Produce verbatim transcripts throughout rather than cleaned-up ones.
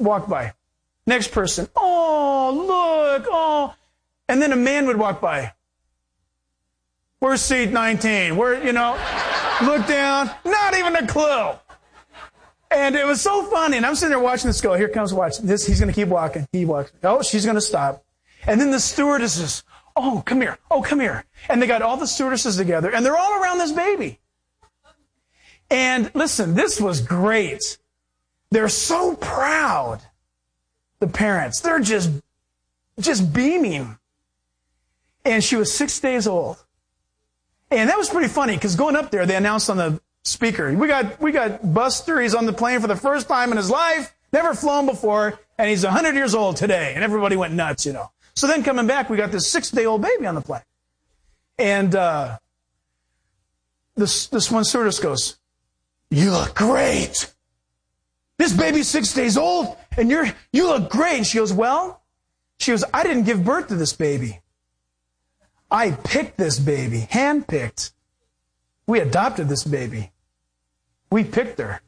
walk by. Next person. Oh, look. Oh. And then a man would walk by. Where's seat nineteen? Where, you know, look down. Not even a clue. And it was so funny. And I'm sitting there watching this go. Here comes watch. This, he's going to keep walking. He walks. Oh, she's going to stop. And then the stewardesses. Oh, come here. Oh, come here. And they got all the stewardesses together. And they're all around this baby. And listen, this was great. They're so proud. The parents. They're just, just beaming. And she was six days old. And that was pretty funny because going up there, they announced on the speaker, we got, we got Buster. He's on the plane for the first time in his life. Never flown before. And he's one hundred years old today. And everybody went nuts, you know. So then coming back, we got this six-day-old baby on the plane. And uh, this this one stewardess goes, you look great. This baby's six days old, and you're you look great. And she goes, well, she goes, I didn't give birth to this baby. I picked this baby, handpicked. We adopted this baby. We picked her.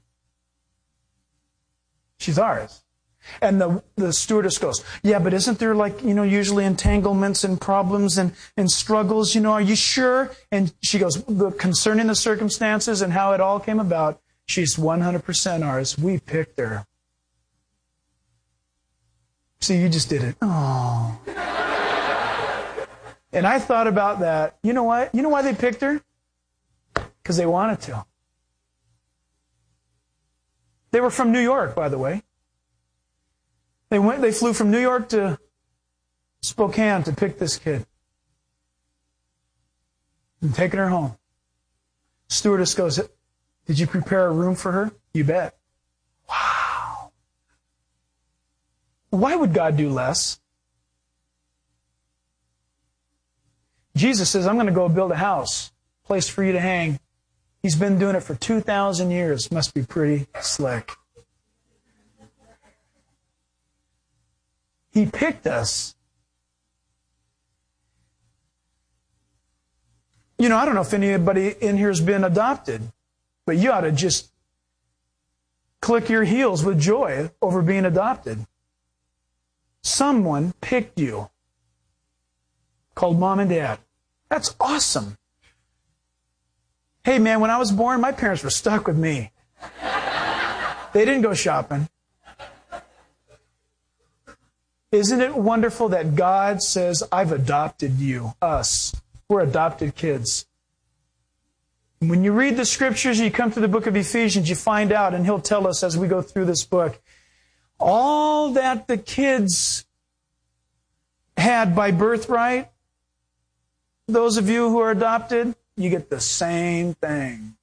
She's ours. And the, the stewardess goes, yeah, but isn't there like, you know, usually entanglements and problems and, and struggles, you know, are you sure? And she goes, the, concerning the circumstances and how it all came about, she's one hundred percent ours. We picked her. See, you just did it. Oh. And I thought about that. You know what? You know why they picked her? Because they wanted to. They were from New York, by the way. They went. They flew from New York to Spokane to pick this kid and taking her home. Stewardess goes, did you prepare a room for her? You bet. Wow. Why would God do less? Jesus says, I'm going to go build a house, place for you to hang. He's been doing it for two thousand years. Must be pretty slick. He picked us. You know, I don't know if anybody in here has been adopted, but you ought to just click your heels with joy over being adopted. Someone picked you, called mom and dad. That's awesome. Hey, man, when I was born, my parents were stuck with me. They didn't go shopping. Isn't it wonderful that God says, I've adopted you, us. We're adopted kids. When you read the scriptures, you come to the book of Ephesians, you find out, and he'll tell us as we go through this book, all that the kids had by birthright, those of you who are adopted, you get the same thing.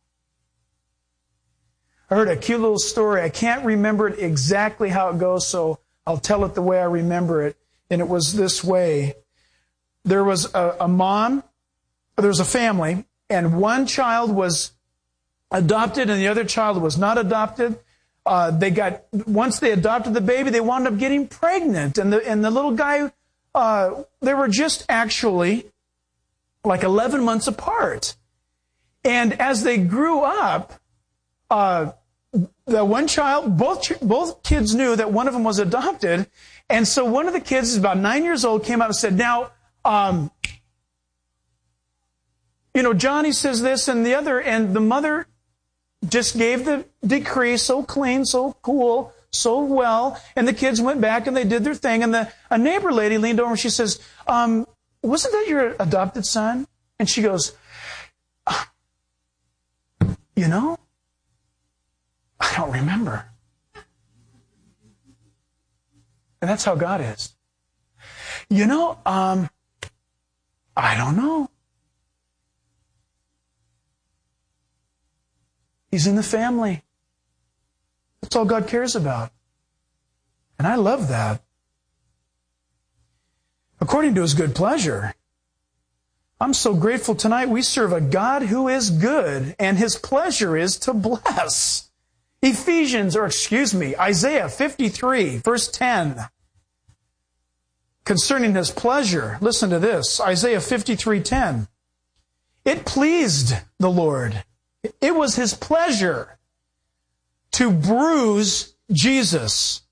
I heard a cute little story. I can't remember it exactly how it goes, so I'll tell it the way I remember it. And it was this way. There was a, a mom, there was a family, and one child was adopted and the other child was not adopted. Uh, they got, once they adopted the baby, they wound up getting pregnant. And the, and the little guy, uh, they were just actually like eleven months apart. And as they grew up, uh, the one child, both both kids knew that one of them was adopted. And so one of the kids, is about nine years old, came up and said, now, um, you know, Johnny says this and the other, and the mother just gave the decree so clean, so cool, so well. And the kids went back and they did their thing. And the a neighbor lady leaned over and she says, um, wasn't that your adopted son? And she goes, you know, I don't remember. And that's how God is. You know, um, I don't know. He's in the family. That's all God cares about. And I love that. According to His good pleasure. I'm so grateful tonight we serve a God who is good, and His pleasure is to bless. Ephesians, or excuse me, Isaiah fifty-three, verse ten. Concerning His pleasure, listen to this, Isaiah fifty-three, ten. It pleased the Lord. It was His pleasure to bruise Jesus.